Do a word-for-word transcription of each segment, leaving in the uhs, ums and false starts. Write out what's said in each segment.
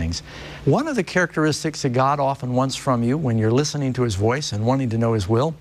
things. One of the characteristics that God often wants from you when you're listening to His voice and wanting to know His will,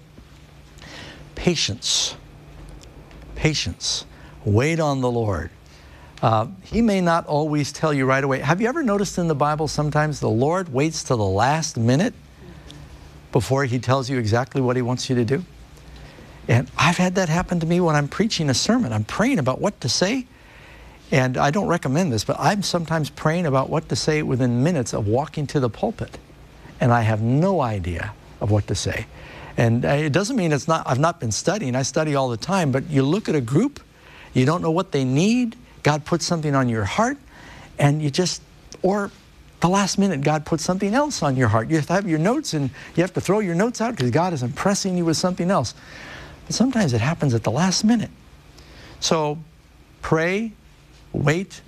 patience. Patience. Wait on the Lord. Uh, he may not always tell you right away. Have you ever noticed in the Bible sometimes the Lord waits till the last minute before He tells you exactly what He wants you to do? And I've had that happen to me when I'm preaching a sermon. I'm praying about what to say. And I don't recommend this, but I'm sometimes praying about what to say within minutes of walking to the pulpit. And I have no idea of what to say. And it doesn't mean it's not, I've not been studying. I study all the time. But you look at a group, you don't know what they need. God puts something on your heart, and you just, or the last minute, God puts something else on your heart. You have to have your notes, and you have to throw your notes out because God is impressing you with something else. But sometimes it happens at the last minute. So pray, wait,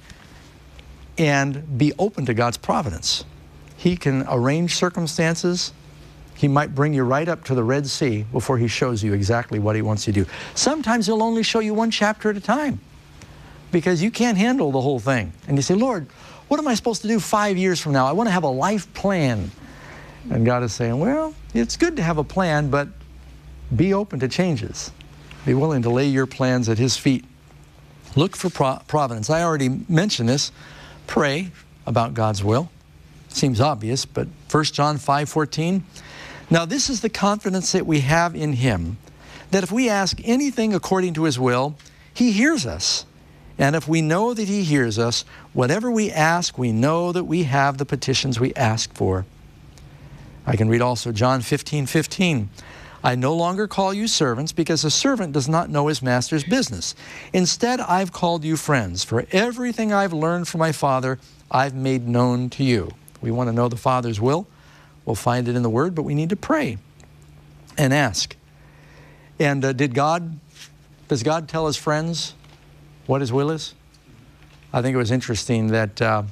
and be open to God's providence. He can arrange circumstances. He might bring you right up to the Red Sea before He shows you exactly what He wants you to do. Sometimes He'll only show you one chapter at a time, because you can't handle the whole thing. And you say, Lord, what am I supposed to do five years from now? I want to have a life plan. And God is saying, well, it's good to have a plan, but be open to changes. Be willing to lay your plans at His feet. Look for pro providence. I already mentioned this. Pray about God's will. Seems obvious, but First John five fourteen. Now this is the confidence that we have in Him, that if we ask anything according to His will, He hears us. And if we know that He hears us, whatever we ask, we know that we have the petitions we ask for. I can read also John fifteen fifteen. I no longer call you servants, because a servant does not know his master's business. Instead, I've called you friends, for everything I've learned from my Father, I've made known to you. We want to know the Father's will. We'll find it in the Word, but we need to pray and ask. And uh, did God, does God tell His friends what His will is? I think it was interesting that uh,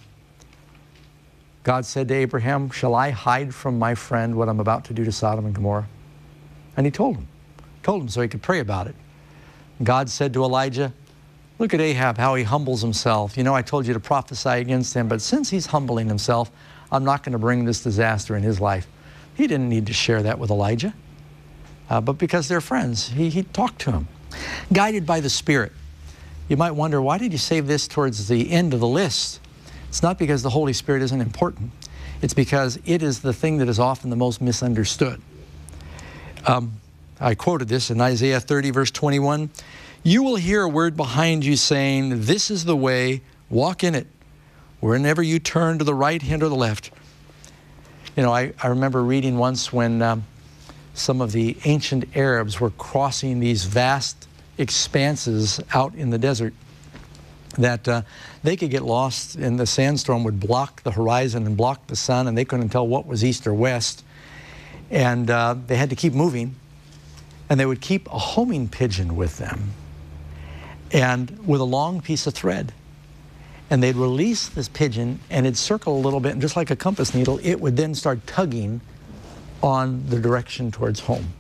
God said to Abraham, shall I hide from my friend what I'm about to do to Sodom and Gomorrah? And He told him. Told him so he could pray about it. God said to Elijah, look at Ahab, how he humbles himself. You know, I told you to prophesy against him, but since he's humbling himself, I'm not going to bring this disaster in his life. He didn't need to share that with Elijah. Uh, but because they're friends, he, he talked to him. Guided by the Spirit. You might wonder, why did you save this towards the end of the list? It's not because the Holy Spirit isn't important. It's because it is the thing that is often the most misunderstood. Um, I quoted this in Isaiah thirty, verse twenty-one. You will hear a word behind you saying, this is the way, walk in it. Whenever you turn to the right hand or the left. You know, I, I remember reading once when um, some of the ancient Arabs were crossing these vast expanses out in the desert, that uh, they could get lost, and the sandstorm would block the horizon and block the sun, and they couldn't tell what was east or west. And uh, they had to keep moving, and they would keep a homing pigeon with them, and with a long piece of thread. And they'd release this pigeon, and it'd circle a little bit, and just like a compass needle, it would then start tugging on the direction towards home.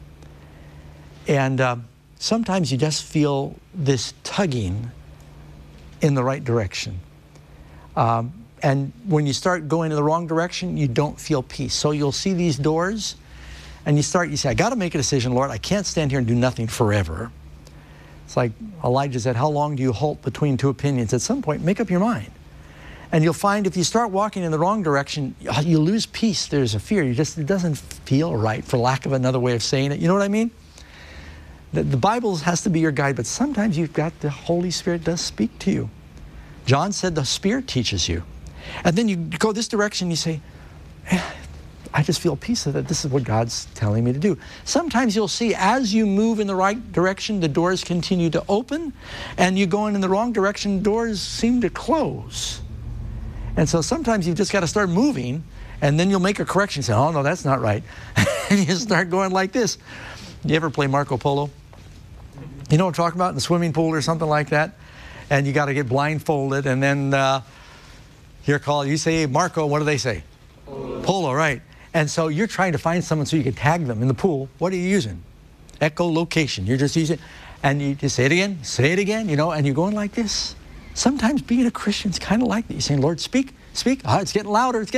And uh, sometimes you just feel this tugging in the right direction. Um, and when you start going in the wrong direction, you don't feel peace. So you'll see these doors, and you start, you say, I got to make a decision, Lord. I can't stand here and do nothing forever. It's like Elijah said, how long do you halt between two opinions? At some point, make up your mind. And you'll find if you start walking in the wrong direction, you lose peace. There's a fear. You just, it doesn't feel right, for lack of another way of saying it. You know what I mean? The, the Bible has to be your guide, but sometimes you've got the Holy Spirit does speak to you. John said the Spirit teaches you. And then you go this direction, you say, eh, I just feel peace that this is what God's telling me to do. Sometimes you'll see as you move in the right direction, the doors continue to open, and you go in the wrong direction, doors seem to close. And so sometimes you've just got to start moving, and then you'll make a correction, say, oh no, that's not right. And you start going like this. You ever play Marco Polo? You know what I'm talking about? In the swimming pool or something like that? And you got to get blindfolded, and then uh, you're called, you say, Marco, what do they say? Polo. Polo, right. And so you're trying to find someone so you can tag them in the pool. What are you using? Echolocation. You're just using, and you just say it again, say it again, you know, and you're going like this. Sometimes being a Christian is kind of like that. You're saying, Lord, speak, speak. Oh, it's getting louder, it's getting